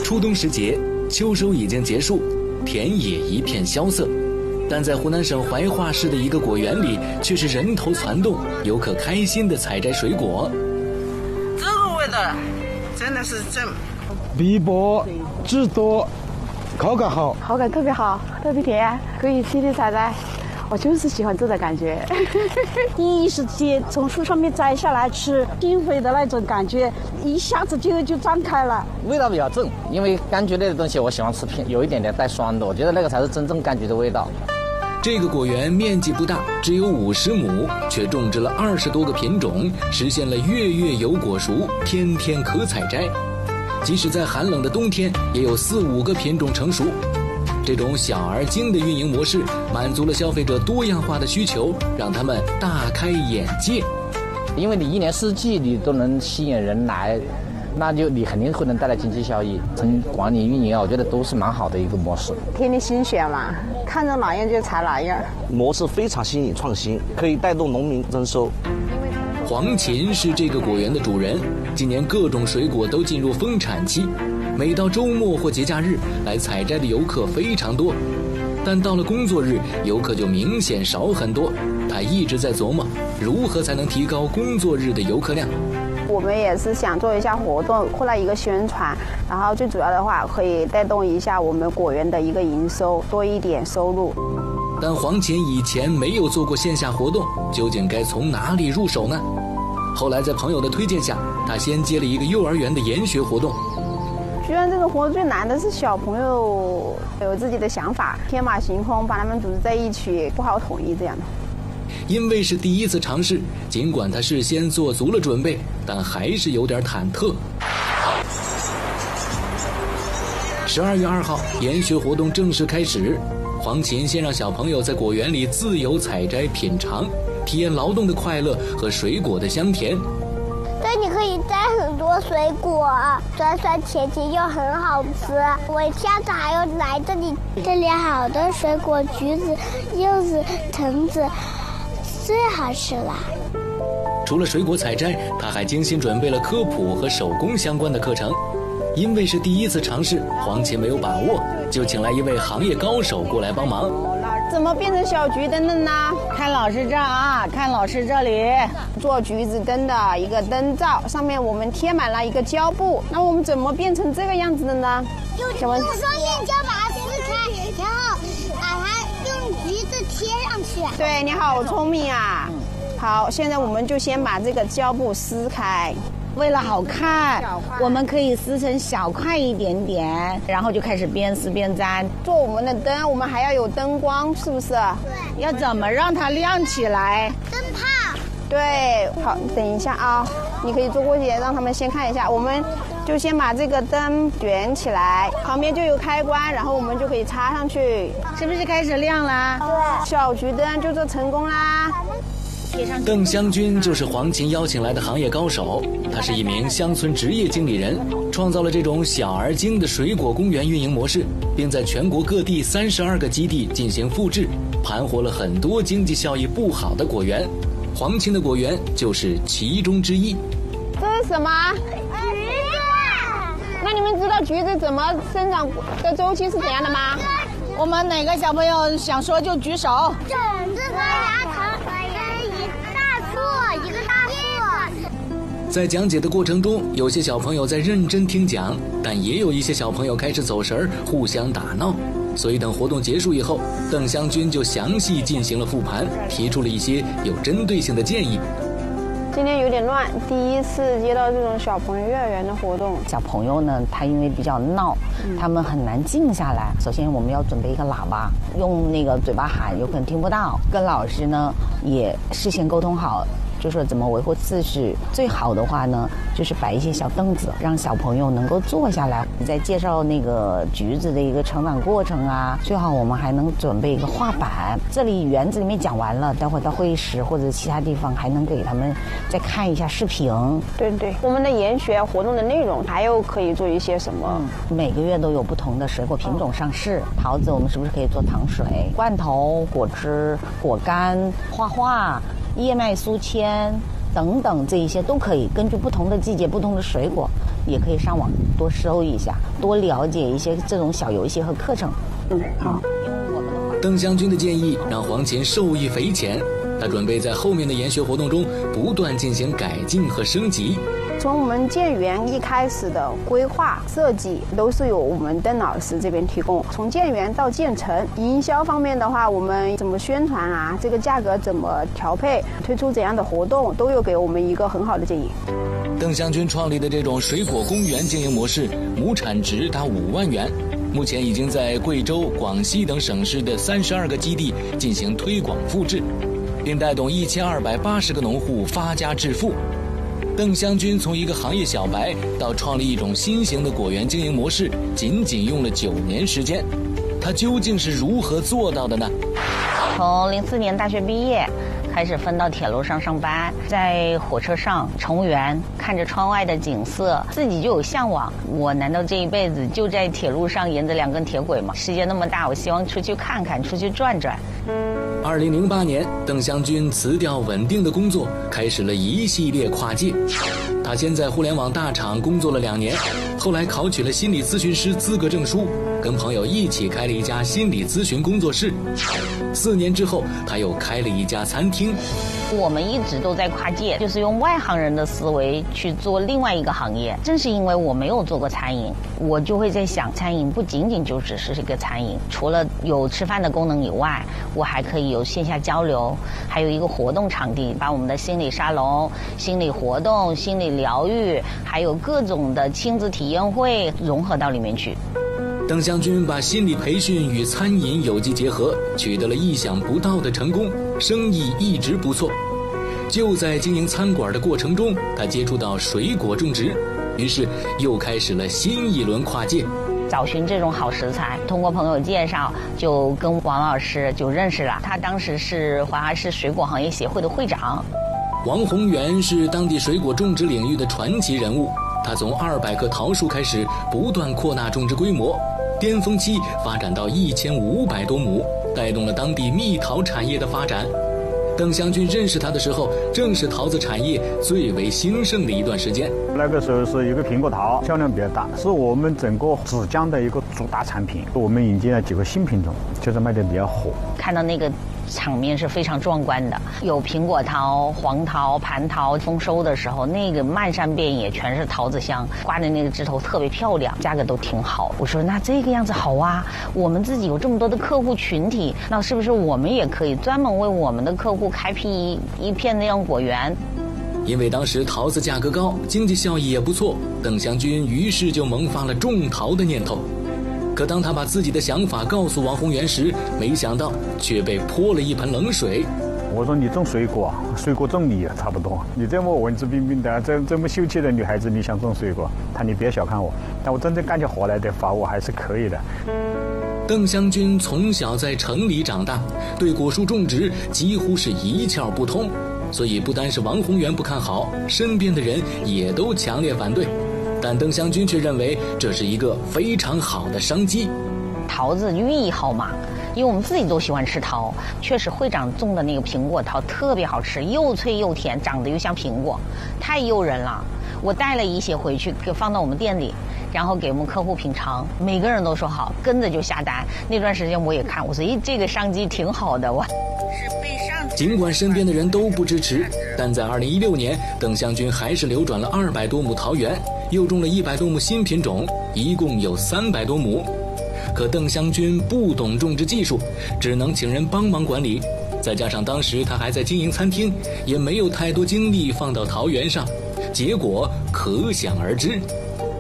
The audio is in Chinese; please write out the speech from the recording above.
初冬时节，秋收已经结束，田野一片萧瑟，但在湖南省怀化市的一个果园里，却是人头攒动，游客开心地采摘水果。 这个味道真的是正， 碧波汁多，口感好， 口感特别好，特别甜，可以细细采摘。我就是喜欢这种感觉。 第一时间从树上面摘下来吃，心扉的那种感觉，一下子就张开了。 味道比较正，因为柑橘类的东西我喜欢吃有一点点带酸的，我觉得那个才是真正柑橘的味道。 这个果园面积不大，只有50亩，却种植了20多个品种，实现了月月有果熟，天天可采摘。即使在寒冷的冬天，也有4、5个品种成熟。这种小而精的运营模式，满足了消费者多样化的需求，让他们大开眼界。 因为你一年四季你都能吸引人来，那就你肯定会能带来经济效益。从管理运营啊，我觉得都是蛮好的一个模式。 天天新鲜嘛，看着哪样就采哪样。 模式非常新颖创新，可以带动农民增收。 黄琴是这个果园的主人，今年各种水果都进入丰产期。每到周末或节假日，来采摘的游客非常多，但到了工作日，游客就明显少很多。他一直在琢磨，如何才能提高工作日的游客量。 我们也是想做一下活动，扩大一个宣传，然后最主要的话，可以带动一下我们果园的一个营收，多一点收入。 但黄琴以前没有做过线下活动，究竟该从哪里入手呢？后来在朋友的推荐下，他先接了一个幼儿园的研学活动。 居然这种活动最难的是小朋友有自己的想法，天马行空，把他们组织在一起，不好统一这样的。 因为是第一次尝试，尽管他事先做足了准备，但还是有点忐忑。12月2号，研学活动正式开始。黄琴先让小朋友在果园里自由采摘品尝，体验劳动的快乐和水果的香甜。 对，你可以摘很多水果，酸酸甜甜又很好吃。我下次还要来这里，这里好多水果，橘子、柚子、橙子，最好吃了。 除了水果采摘，他还精心准备了科普和手工相关的课程。因为是第一次尝试，黄琴没有把握，就请来一位行业高手过来帮忙。 怎么变成小橘灯的呢？ 看老师这啊，看老师这里做橘子灯的一个灯罩，上面我们贴满了一个胶布。那我们怎么变成这个样子的呢？ 用双面胶把它撕开，然后把它用橘子贴上去。 对，你好聪明啊！好，现在我们就先把这个胶布撕开。 为了好看，我们可以撕成小块一点点，然后就开始边撕边粘。 做我们的灯，我们还要有灯光，是不是？ 对。 要怎么让它亮起来？ 灯泡。 对，好，等一下啊，你可以坐过去，让他们先看一下。我们就先把这个灯卷起来，旁边就有开关，然后我们就可以插上去， 是不是开始亮了？ 对，小橘灯就做成功啦。 邓湘军就是黄琴邀请来的行业高手，他是一名乡村职业经理人，创造了这种小而精的水果公园运营模式，并在全国各地32个基地进行复制，盘活了很多经济效益不好的果园。黄琴的果园就是其中之一。 这是什么？橘子。那你们知道橘子怎么生长的周期是怎样的吗？ 我们哪个小朋友想说就举手。 种子和芽藤是一个大树。 在讲解的过程中，有些小朋友在认真听讲，但也有一些小朋友开始走神儿，互相打闹。所以等活动结束以后，邓湘军就详细进行了复盘，提出了一些有针对性的建议。 今天有点乱，第一次接到这种小朋友幼儿园的活动。 小朋友呢，他因为比较闹，他们很难静下来。首先我们要准备一个喇叭，用那个嘴巴喊，有可能听不到。跟老师呢也事先沟通好，就说怎么维护秩序。最好的话呢，就是摆一些小凳子，让小朋友能够坐下来。你在介绍那个橘子的一个成长过程啊，最好我们还能准备一个画板。这里园子里面讲完了，待会儿到会议室或者其他地方还能给他们再看一下视频。 对对，我们的研学活动的内容还有可以做一些什么？ 每个月都有不同的水果品种上市。桃子我们是不是可以做糖水、罐头、果汁、果干、画画、燕麦酥签等等，这一些都可以根据不同的季节、不同的水果也可以上网多搜一下，多了解一些这种小游戏和课程。 好。 邓湘军的建议让黄琴受益匪浅，他准备在后面的研学活动中不断进行改进和升级。 从我们建园一开始的规划设计都是由我们邓老师这边提供，从建园到建成，营销方面的话，我们怎么宣传啊，这个价格怎么调配，推出怎样的活动，都有给我们一个很好的建议。 邓湘军创立的这种水果公园经营模式，亩产值达5万元，目前已经在贵州、广西等省市的32个基地进行推广复制，并带动1280个农户发家致富。邓湘军从一个行业小白到创立一种新型的果园经营模式，仅仅用了9年时间。他究竟是如何做到的呢？ 从04年大学毕业开始分到铁路上上班，在火车上乘务员，看着窗外的景色，自己就有向往。我难道这一辈子就在铁路上沿着2根铁轨吗？世界那么大，我希望出去看看，出去转转。 2008年，邓湘军辞掉稳定的工作，开始了一系列跨界。他先在互联网大厂工作了2年，后来考取了心理咨询师资格证书，跟朋友一起开了一家心理咨询工作室。4年之后，他又开了一家餐厅。 我们一直都在跨界，就是用外行人的思维去做另外一个行业。正是因为我没有做过餐饮，我就会在想，餐饮不仅仅就只是一个餐饮，除了有吃饭的功能以外，我还可以有线下交流，还有一个活动场地，把我们的心理沙龙、心理活动、心理疗愈，还有各种的亲子体验会融合到里面去。 邓湘军把心理培训与餐饮有机结合，取得了意想不到的成功，生意一直不错。就在经营餐馆的过程中，他接触到水果种植，于是又开始了新一轮跨界。 找寻这种好食材，通过朋友介绍就跟王老师就认识了。他当时是华华市水果行业协会的会长。 王宏元是当地水果种植领域的传奇人物，他从200棵桃树开始，不断扩大种植规模，巅峰期发展到1500多亩，带动了当地蜜桃产业的发展。邓湘军认识他的时候，正是桃子产业最为兴盛的一段时间。 那个时候是一个苹果桃销量比较大，是我们整个芷江的一个主打产品。我们引进了几个新品种，就是卖的比较火。 看到那个场面是非常壮观的，有苹果桃、黄桃、蟠桃，丰收的时候那个漫山遍野全是桃子香，挂的那个枝头特别漂亮，价格都挺好。我说那这个样子好啊，我们自己有这么多的客户群体，那是不是我们也可以专门为我们的客户开辟一片那样果园？ 因为当时桃子价格高，经济效益也不错，邓湘军于是就萌发了种桃的念头。可当他把自己的想法告诉王宏元时，没想到却被泼了一盆冷水。 我说你种水果，水果种你也差不多。你这么文质彬彬的，这么秀气的女孩子，你想种水果？他你别小看我，但我真正干起活来的话，我还是可以的。 邓湘军从小在城里长大，对果树种植几乎是一窍不通，所以不单是王宏元不看好，身边的人也都强烈反对。但邓湘军却认为这是一个非常好的商机。 桃子寓意好嘛，因为我们自己都喜欢吃桃，确实会长种的那个苹果桃特别好吃，又脆又甜，长得又像苹果，太诱人了。我带了一些回去，给放到我们店里，然后给我们客户品尝，每个人都说好，跟着就下单。那段时间我也看，我说这个商机挺好的。 尽管身边的人都不支持，但在2016年，邓湘军还是流转了200多亩桃园，又种了100多亩新品种，一共有300多亩。可邓湘军不懂种植技术，只能请人帮忙管理，再加上当时他还在经营餐厅，也没有太多精力放到桃园上，结果可想而知。